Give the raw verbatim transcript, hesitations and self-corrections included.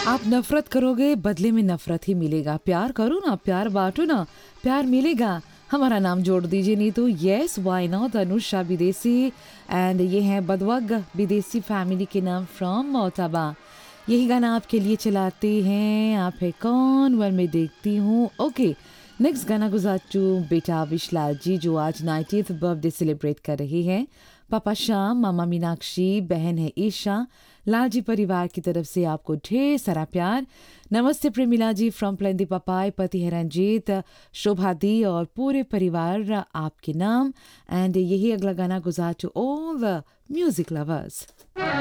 आप नफरत करोगे, बदले में नफरत ही मिलेगा। प्यार करो ना, प्यार बांटो ना, प्यार मिलेगा। हमारा नाम जोड़ दीजिए नहीं तो यस व्हाई नॉट अनुषा विदेशी एंड ये है बदवग विदेशी फैमिली के नाम फ्रॉम मोटाबा। यही गाना आपके लिए चलाते हैं। आप है कौन? वेल मैं देखती हूँ। ओके, नेक्स्ट गाना गुजारचू बेटा विशलाल जी जो आज नाइन्टीथ बर्थडे सेलिब्रेट कर रही हैं। पापा श्याम, मामा मीनाक्षी, बहन है ईशा। लालजी परिवार की तरफ से आपको ढेर सारा प्यार। नमस्ते प्रेमिला जी फ्रॉम प्लेंदी पपाई, पति है रंजीत, शोभा दी और पूरे परिवार आपके नाम। एंड यही अगला गाना गुजार to all the music lovers.